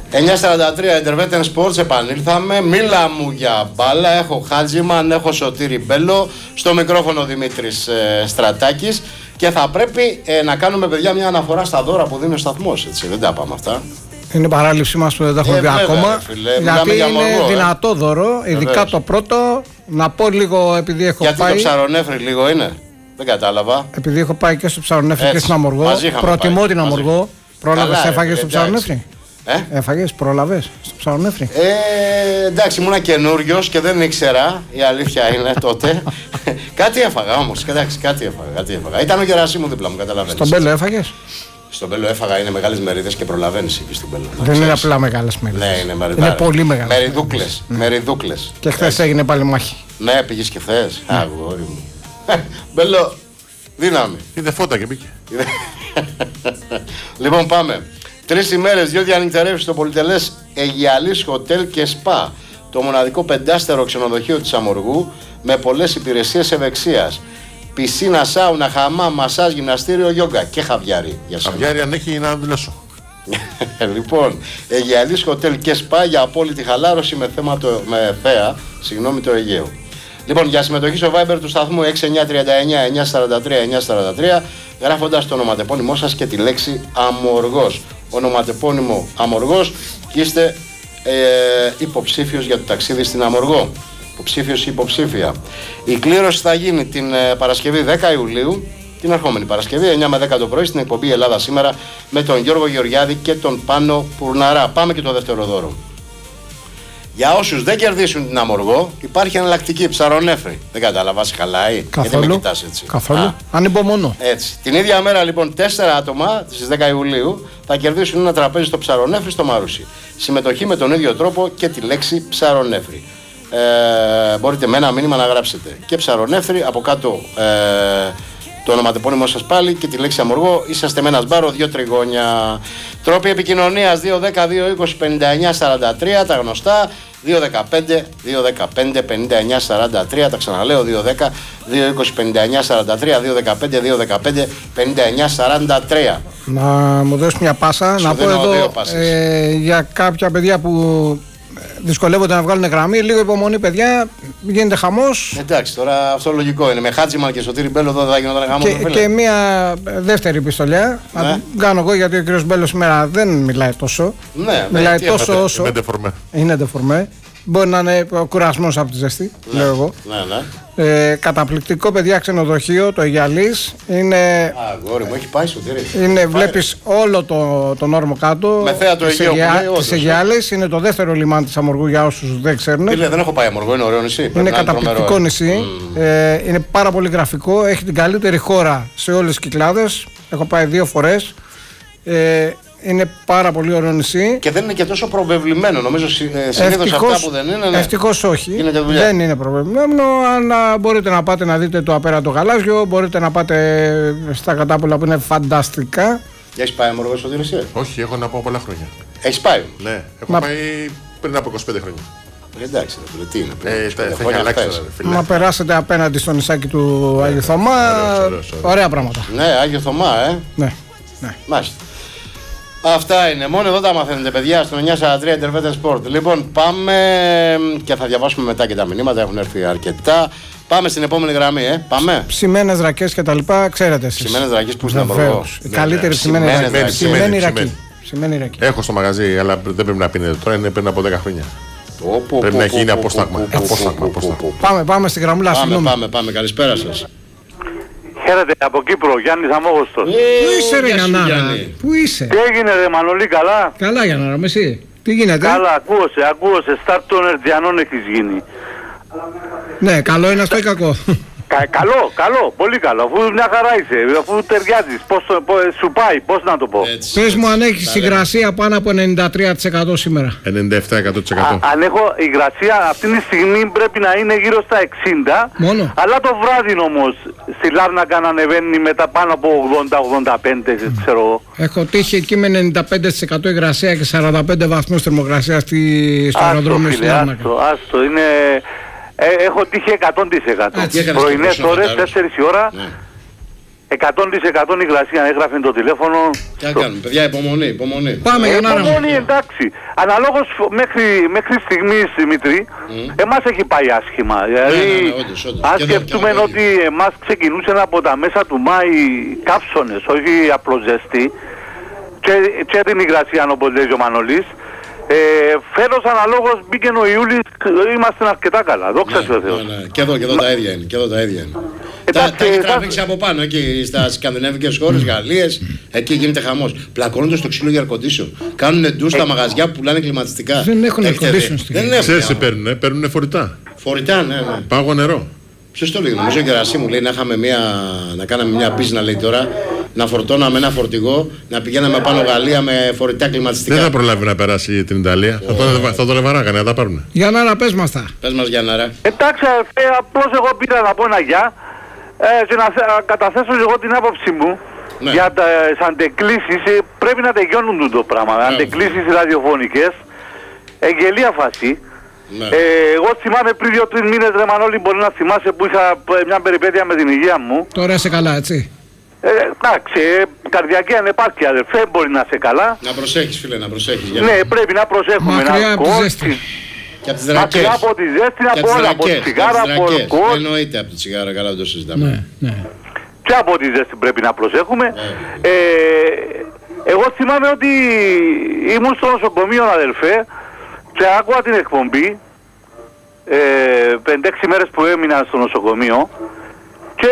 9:43 Intervetten Sports, επανήλθαμε. Μίλα μου για μπάλα. Έχω Χάτζημαν, έχω Σωτήρη Μπέλο. Στο μικρόφωνο Δημήτρης Στρατάκης. Και θα πρέπει να κάνουμε, παιδιά, μια αναφορά στα δώρα που δίνει ο σταθμός. Έτσι, δεν τα πάμε αυτά. Είναι παράληψή μας που δεν τα έχουμε πει ακόμα. Γιατί είναι δυνατό δώρο, ειδικά το πρώτο. Να πω λίγο, επειδή έχω γιατί πάει. Γιατί το ψαρονέφρι λίγο είναι. Δεν κατάλαβα. Επειδή έχω πάει και στο ψαρονέφρι και στην Αμοργό. Προτιμώ την Αμοργό. Πρόλαβες, έφαγες στο ψαρονέφρι? Έφαγες, πρόλαβες στο ψαρονέφρι? Εντάξει, ήμουνα καινούριος και δεν ήξερα, η αλήθεια είναι τότε. Κάτι έφαγα όμως, εντάξει, κάτι έφαγα. Ήταν ο Γερασίμου δίπλα μου, καταλαβαίνεις. Στον Μπέλο έφαγες? Στον Μπέλο έφαγα, είναι μεγάλες μερίδες και προλαβαίνεις εκεί στον Μπέλο. Δεν είναι απλά μεγάλες μερίδες. Ναι, είναι μερίδες. Είναι πολύ μεγάλες. Μεριδούκλες. Και χθες έγινε πάλι μάχη. Ναι, πήγες και χθες. Αγόρι μου. Μπέλο, δύναμη. Είδε φώτα και μπήκε. Λοιπόν, πάμε. 3 ημέρες, 2 διανυκτερεύσεις στο πολυτελές Αιγιαλής Hotel και Spa. Το μοναδικό 5-στερο ξενοδοχείο της Αμοργού με πολλές υπηρεσίες ευεξίας. Πισίνα, σάουνα, χαμά, μασάζ, γυμναστήριο, γιόγκα και χαβιάρι. Χαβιάρι αν έχει να δηλώσω. Λοιπόν, Αιγιαλής Hotel και Spa για απόλυτη χαλάρωση με θέα το Αιγαίο. Λοιπόν, για συμμετοχή στο Viber του σταθμού 6939-943-943 γράφοντας το ονοματεπώνυμό σας και τη λέξη Αμοργός. Ονοματεπώνυμο Αμοργός και είστε υποψήφιος για το ταξίδι στην Αμοργό. Υποψήφιος ή υποψήφια. Η κλήρωση θα γίνει την Παρασκευή 10 Ιουλίου, την ερχόμενη Παρασκευή 9 με 10 το πρωί στην εκπομπή Ελλάδα Σήμερα με τον Γιώργο Γεωργιάδη και τον Πάνο Πουρναρά. Πάμε και το δεύτερο δώρο. Για όσους δεν κερδίσουν την Αμοργό, υπάρχει εναλλακτική ψαρονέφρι. Δεν κατάλαβα, σε χαλάει. Καθόλου. Γιατί με κοιτάς έτσι. Καθόλου. Ανυπομονώ. Έτσι. Την ίδια μέρα, λοιπόν, 4 άτομα στις 10 Ιουλίου θα κερδίσουν ένα τραπέζι στο ψαρονέφρι στο Μαρούσι. Συμμετοχή με τον ίδιο τρόπο και τη λέξη ψαρονέφρι. Μπορείτε με ένα μήνυμα να γράψετε και ψαρονέφρι, από κάτω το ονοματεπώνυμό σας πάλι και τη λέξη Αμοργό. Είσαστε με ένα σπάρο, 2 τριγώνια. Τρόποι επικοινωνίας 210-220-59-43, τα γνωστά. 215-215-59-43, τα ξαναλέω, 210-220-59-43, 215-215-59-43. Να μου δώσει μια πάσα, να πω εδώ για κάποια παιδιά που δυσκολεύονται να βγάλουν γραμμή, λίγο υπομονή, παιδιά, γίνεται χαμός. Εντάξει, τώρα αυτό λογικό είναι. Με Χάτζημαν και Σωτήρη Μπέλο εδώ δεν θα γινόταν χαμός. Και μια δεύτερη επιστολιά. Ναι. Να κάνω εγώ, γιατί ο κ. Μπέλο σήμερα δεν μιλάει τόσο. Ναι, μιλάει τόσο όσο. Είναι ντεφορμέ. Μπορεί να είναι κουρασμός από τη ζεστή, λέω εγώ. Ναι. Καταπληκτικό, παιδιά, ξενοδοχείο, το Αιγιαλής. Είναι. Αγόρι μου, έχει πάει Σωτήρη. Βλέπεις όλο τον όρμο κάτω. Με θέα το Αιγαίο της Αιγιάλης. Είναι το δεύτερο λιμάνι της Αμοργού για όσους δεν ξέρουν. Δεν έχω πάει Αμοργό, είναι ωραίο νησί. Είναι καταπληκτικό νησί. Είναι πάρα πολύ γραφικό. Έχει την καλύτερη χώρα σε όλες τις Κυκλάδες. Έχω πάει 2 φορές. Είναι πάρα πολύ ωραίο νησί. Και δεν είναι και τόσο προβεβλημένο. Νομίζω συνήθως αυτά που δεν είναι. Ευτυχώς όχι. Δεν είναι προβεβλημένο. Αν μπορείτε να πάτε να δείτε το απέραντο γαλάζιο, μπορείτε να πάτε στα κατάπολα που είναι φανταστικά. Έχεις πάει Αμοργό στο νησί? Όχι, έχω να πάω πολλά χρόνια. Έχεις πάει? Ναι, έχω πάει πριν από 25 χρόνια. Εντάξει, τι είναι. Μα περάσετε απέναντι στο νησάκι του Άγιο Θωμά. Ωραία πράγματα. Ναι, Άγιο Θωμά, Ναι. Μάλιστα. Αυτά είναι. Μόνο εδώ τα μαθαίνετε, παιδιά, στο 943 Intervetten Sport. Λοιπόν, πάμε και θα διαβάσουμε μετά και τα μηνύματα. Έχουν έρθει αρκετά. Πάμε στην επόμενη γραμμή, Πάμε. Ψημένες ρακές και τα λοιπά, ξέρετε εσείς. Ψημένες ρακές που στην Αμοργό. Η καλύτερη ψημένη ρακή. Έχω στο μαγαζί, αλλά δεν πρέπει να πίνετε τώρα, είναι πριν από 10 χρόνια. Πρέπει να έχει γίνει απόσταγμα. Πάμε στην γραμμούλα, συγγνώμη. Πάμε, καλησπέρα σας. Χαίρετε, από Κύπρο, Γιάννης Αμόγωστος. Πού είσαι, ρε Γιαννάρα? Πού είσαι? Τι έγινε, ρε Μανολή, καλά? Καλά, Γιαννάρα, με εσύ. Τι γίνεται? Καλά, ακούωσε. Στάρ των Ερτζιανών έχεις γίνει. Ναι, καλό είναι αυτό ή κακό? Καλό, πολύ καλό. Αφού μια χαρά είσαι, αφού ταιριάζεις, σου πάει, πώς να το πω. Πες μου αν έχεις υγρασία πάνω από 93% σήμερα. 97%. Αν έχω υγρασία, αυτή τη στιγμή πρέπει να είναι γύρω στα 60. Μόνο. Αλλά το βράδυ όμως, στη Λάρνακα να ανεβαίνει μετά πάνω από 80-85, ξέρω εγώ. Έχω τύχει εκεί με 95% υγρασία και 45 βαθμούς θερμοκρασία στο αεροδρόμιο στη Λάρνακα. Άστο, είναι... Έχω τύχει 100%. Πρωινές ώρες, 4 η ώρα. 100% υγρασία έγραφε το τηλέφωνο. Τι να κάνουμε, παιδιά, υπομονή. Πάμε για να υπομονή, εντάξει. Αναλόγως μέχρι στιγμής, Δημήτρη, εμάς έχει πάει άσχημα. Δηλαδή, όντως. αν Και σκεφτούμε εδώ, ότι εμάς ξεκινούσαν από τα μέσα του Μάη κάψονες, όχι απλώς ζεστή, και την υγρασία, όπως λέει ο Μανολής. Φέτος αναλόγως μπήκε ο Ιούλης, είμαστε αρκετά καλά, δόξα τω Θεώ. Ναι. Και εδώ τα ίδια είναι. Εντάξει, Τα έχει τραβήξει από πάνω εκεί στα σκανδιναβικές χώρες, Γαλλίες, εκεί γίνεται χαμός. Πλακώνονται στο ξύλο για air-condition. Κάνουν ντους στα μαγαζιά που πουλάνε κλιματιστικά. Δεν έχουν air-condition στην Ελλάδα. Ξέρεις τι παίρνουν φορητά. Φορητά, ναι. Πάγο νερό. Ποιος το λέει, νομίζω ο Γερασί μου λέει να κάναμε μια μπίζνα, λέει τώρα, να φορτώναμε ένα φορτηγό, να πηγαίναμε πάνω Γαλλία με φορητά κλιματιστικά. Δεν θα προλάβει να περάσει την Ιταλία. Θα τον ρεβαράγανε, θα τα πάρουν. Για να πες μας τα. Πες μας Γιάνναρα. Εντάξει, απλώς εγώ πήρα να πω ένα γεια και να καταθέσω εγώ την άποψή μου. Ναι. Για τις αντεκκλήσεις πρέπει να τελειώνουν το πράγμα. Αντεκκλήσεις ραδιοφωνικές, γελία φάση. Ναι. Εγώ θυμάμαι πριν 2-3 μήνες, ρε Μανώλη, μπορεί να θυμάσαι που είχα μια περιπέτεια με την υγεία μου. Τώρα είσαι καλά, έτσι. Εντάξει, καρδιακή ανεπάρκεια, αδερφέ, μπορεί να είσαι καλά. Να προσέχεις, φίλε, να προσέχεις. Ναι, πρέπει να προσέχουμε. Μακριά από τη ζέστη. Και από τις δρακές. Μακριά από τη ζέστη, από όλα, από τη τσιγάρα, από αλκοόλ. Εννοείται από τη τσιγάρα, καλά το συζητάμε. Ναι. Και από τη ζέστη πρέπει να προσέχουμε. Εγώ θυμάμαι ότι ήμουν στο νοσοκομείο, αδελφέ, και άκουγα την εκπομπή 5-6 μέρες που έμεινα στο νοσοκομείο και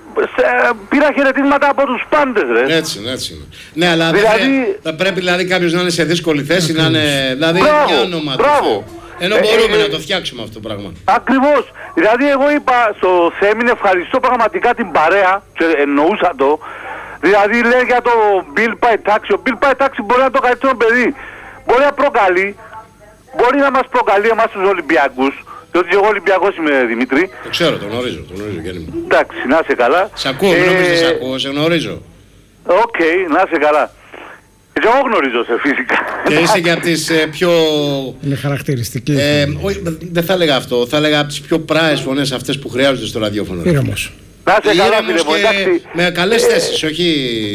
πήρα χαιρετίσματα από τους πάντες, ρε. Έτσι είναι. Ναι, αλλά δηλαδή, θα πρέπει δηλαδή κάποιος να είναι σε δύσκολη θέση, να είναι. Δηλαδή, για όνομα του. Μπράβο. Ενώ μπορούμε να το φτιάξουμε αυτό το πράγμα. Ακριβώς. Δηλαδή εγώ είπα στο Θέμην, ευχαριστώ πραγματικά την παρέα και εννοούσα το. Δηλαδή λέει για το Bill Πάει Taxi. Ο Bill Πάει Taxi μπορεί να είναι το καλύτερο παιδί. Μπορεί να προκαλεί. Μπορεί να μας προκαλεί εμάς τους Ολυμπιακούς. Διότι εγώ Ολυμπιακός είμαι, Δημήτρη. Το ξέρω, το γνωρίζω, Γιάννη μου. Εντάξει, να είσαι καλά. Σ' ακούω, μην νομίζεις σ' ακούω, σε γνωρίζω. Οκ, να είσαι καλά. Και εγώ γνωρίζω σε φυσικά. Και είσαι και από τις πιο. Είναι χαρακτηριστική. Δεν θα έλεγα αυτό, θα έλεγα από τις πιο πράες φωνές αυτές που χρειάζονται στο ραδιόφωνο. Ήρεμος. Να είσαι καλά, φίλε μου, εντάξει. Με καλές θέσεις, όχι.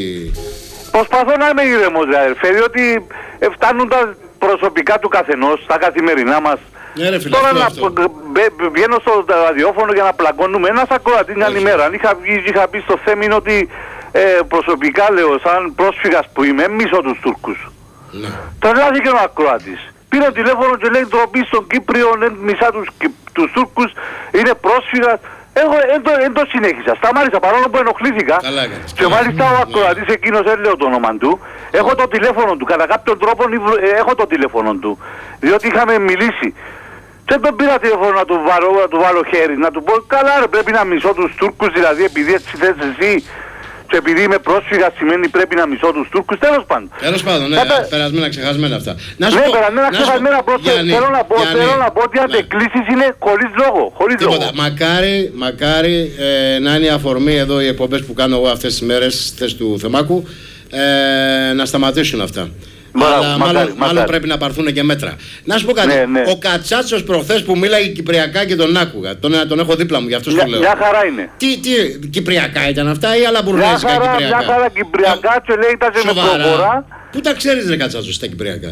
Προσπαθώ να είμαι ήρεμος, αδερφέ, διότι φτάνουν τα προσωπικά του καθενός, τα καθημερινά μας. Ναι, ρε φίλε, τώρα να αυτό. βγαίνω στο ραδιόφωνο για να πλακώνουμε ένας ακροατής μια ημέρα. Αν είχα πει στο Θέμην ότι προσωπικά λέω σαν πρόσφυγας που είμαι, μισώ τους Τούρκους. Ναι. Τρελάθηκε ο ακροατής. Πήρε τηλέφωνο και λέει ντροπή στον Κύπριο, μισά τους Τούρκους, είναι πρόσφυγας. Εγώ δεν το συνέχισα. Σταμάτησα παρόλο που ενοχλήθηκα. Καλά έκανες. Και μάλιστα ο ακροατής εκείνος δεν λέω το όνομα του. Έχω το τηλέφωνο του. Κατά κάποιον τρόπο έχω το τηλέφωνο του. Διότι είχαμε μιλήσει. Δεν τον πήρα τηλέφωνο να του βάλω χέρι. Να του πω καλά ρε, πρέπει να μισώ τους Τούρκους. Δηλαδή επειδή έτσι θες εσύ και επειδή είμαι πρόσφυγα σημαίνει πρέπει να μισώ τους Τούρκους. Τέλος πάντων. Τέλος πάντων, ναι, περασμένα, ξεχασμένα αυτά. Ναι, περασμένα, ξεχασμένα. Θέλω να πω ότι οι αντεκκλήσεις είναι χωρίς λόγο. Τίποτα. Μακάρι να είναι η αφορμή εδώ οι εκπομπές που κάνω εγώ αυτές τις μέρες στη θέση του Θεμάκου να σταματήσουν αυτά. Αλλά μάλλον πρέπει να πάρθουν και μέτρα. Να σου πω κάτι. Ναι. Ο Κατσάτσος προχθές που μίλαγε κυπριακά και τον άκουγα. Τον έχω δίπλα μου, γι' αυτό το λέω. Μια χαρά είναι. Τι κυπριακά ήταν αυτά ή άλλα μπουρνέζικα κυπριακά? Μια χαρά κυπριακά και λέει ήταν με προφορά. Πού τα ξέρεις ρε Κατσάτσο στα κυπριακά?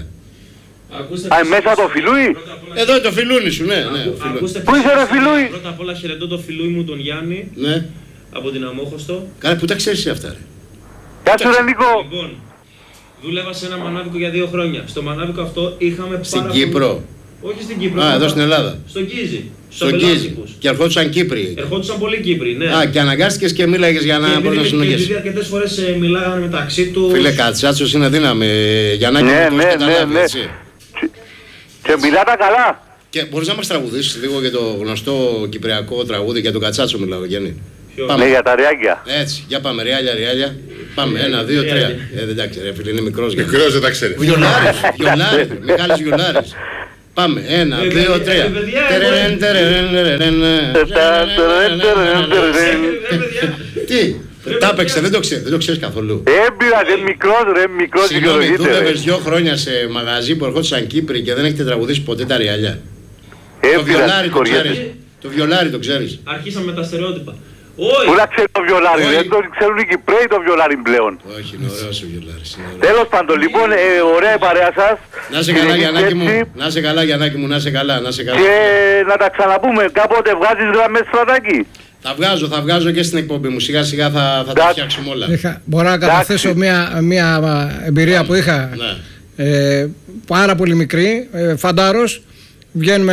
Μέσα το Φιλούι. Εδώ το φιλούνι σου, ναι. Πού είσαι ρε Φιλούι? Πρώτα απ' όλα χαιρετώ το Φιλούι μου τον Γιάννη. Ναι. Από την Αμόχωστο. Καλά, πού τα ξέρεις αυτά ρε? Γεια σου ρε Νίκο. Λοιπόν, δούλευα σε ένα μανάβικο για 2 χρόνια. Στο μανάβικο αυτό είχαμε Στην Κύπρο? Όχι στην Κύπρο. Εδώ στην Ελλάδα. Στον Κίζη. Στον Κίζη. Και ερχόντουσαν Κύπροι. Ερχόντουσαν πολλοί Κύπροι, ναι. Και αναγκάστηκες και μίλαγες για να μπορείς να συνογείς. Και επειδή αρκετές φορές μιλάγανε μεταξύ τους. Φίλε, Κατσάτσος είναι δύναμη. Για να Ναι. Και μιλά τα καλά. Και μπορείς να μας τραγουδήσεις λίγο για το γνωστό κυπριακό τραγούδι, για τον Κατσάτσο μιλάω, Γιάννη? Ναι, για τα ριάκια. Έτσι, για πάμε, ριάλια. Πάμε, 1, 2, 3. Εντάξει, ρε φίλε, είναι μικρός. Μικρός δεν τα ξέρει. Βιολάρης, Μιχάλης Βιολάρης. Πάμε, 1, 2, 3. Τι, τα έπαιξε, δεν το ξέρεις καθόλου. Έμπειρα, μικρός. Συγγνώμη, δούλευες 2 χρόνια σε μαγαζί που ερχόντουσαν Κύπροι και δεν έχετε τραγουδήσει ποτέ τα ριάλια? Το βιολάρι το ξέρεις? Αρχίσαμε με τα στερεότυπα. Όχι. Πού να ξέρει το βιολάρι, δεν το ξέρουν οι Κυπρέοι το βιολάρι πλέον. Όχι, είναι ωραίος ο Βιολάρης. Τέλος πάντων, λοιπόν, ωραία η παρέα σας. Να σε καλά, Γιαννάκη μου. Να σε καλά, Γιαννάκη μου, να σε καλά. Και να τα ξαναπούμε, κάποτε βγάζεις γραμμές, Στρατάκη. Θα βγάζω και στην εκπομπή μου. Σιγά σιγά θα τα φτιάξουμε όλα. Μπορώ να καταθέσω μια εμπειρία που είχα. Ναι. Πάρα πολύ μικρή, φαντάρος. Βγαίνουμε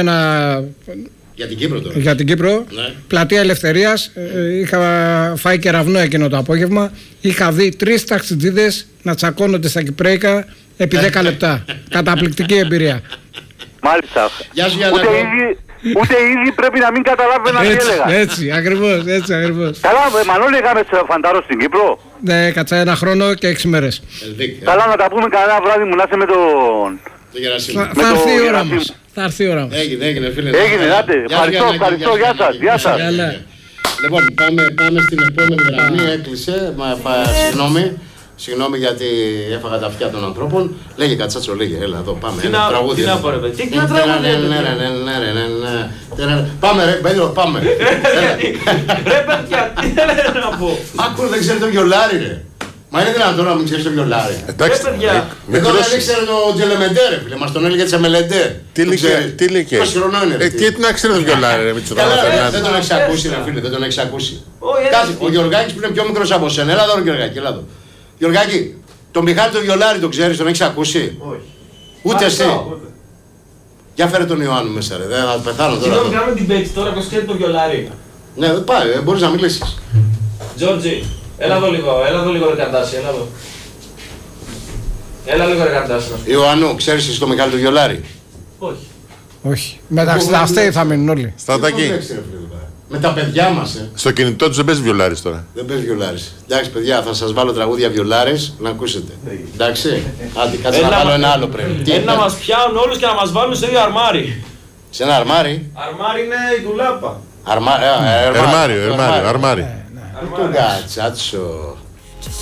Για την Κύπρο τώρα. Ναι. Πλατεία Ελευθερίας. Είχα φάει κεραυνό εκείνο το απόγευμα. Είχα δει 3 ταξιτζίδες να τσακώνονται στα κυπρέικα επί 10 λεπτά. Καταπληκτική εμπειρία. Μάλιστα. Γεια σου, Γιάννακο. Ούτε ήδη πρέπει να μην καταλάβαινα τι έλεγα. Έτσι, ακριβώς. Καλά, Μανώλη, είχαμε φαντάρο στην Κύπρο. Ναι, κάτσα 1 χρόνο και 6 μέρες. Καλά, να τα πούμε κανένα βράδυ μου, να είσαι με τον... Θα έρθει η ώρα μας. Έγινε, φίλε. Έγινε, άντε. Ευχαριστώ, γεια σας. Λοιπόν, πάμε στην επόμενη γραμμή. Έκλεισε. Συγγνώμη γιατί έφαγα τα αυτιά των ανθρώπων. Λέγε Κατσάτσο, λέγε. Έλα εδώ, πάμε. Τι να πω, ρε παιδί. Τι να τραγούδι. Πάμε, ρε Πέτρο, πάμε. Ρε παιδιά, τι θέλετε να πω. Άκου, δεν ξέρει το βιολάρι, ρε. Μα είναι δυνατόν να μην ξέρει το βιολάρι. Εντάξει, εδώ δεν ήξερε το Τζελεμεντέρ, φίλε. Μας τον έλεγε Τσεμελεντέρ. Τι λέγε. Τι να ξέρει το βιολάρι, ρε Μητσοτάκη. Δεν τον έχεις ακούσει, ρε φίλε, δεν τον έχεις ακούσει. Ο Γιωργάκης που είναι πιο μικρός από σένα. Έλα εδώ, Γιωργάκη, έλα εδώ. Γιωργάκη, τον Μιχάλη τον Βιολάρη τον ξέρεις, τον έχεις ακούσει? Όχι. Ούτε εσύ. Για φέρε τον Ιωάννου μέσα, ρε. Θα πεθάνω τώρα. Συγγνώμη, κάνουμε την παίξη τώρα, πως ξέρει το βιολάρι. Ναι, πάει, μπορείς να μιλήσεις. Τζόρτζι, έλα εδώ λίγο ρε Καρτάση, έλα εδώ. Έλα λίγο ρε Καρτάση. Ιωάννου, ξέρεις εσύ τον Μιχάλη τον Βιολάρη? Όχι. Μεταξύ τα αστέοι θα μείνουν όλοι. Στρατάκη. Με τα παιδιά μας, Στο κινητό του δεν παίζει βιολάρης τώρα. Δεν παίζει βιολάρης. Εντάξει, παιδιά, θα σας βάλω τραγούδια βιολάρες να ακούσετε. Εντάξει. Άντε, κάτσε να βάλω ένα άλλο πρέπει. Είναι να μας πιάνουν όλους και να μας βάλουν σε ίδιο αρμάρι. Σε ένα αρμάρι. Αρμάρι είναι η ντουλάπα. Αρμάριο. Του Κατσάτσο.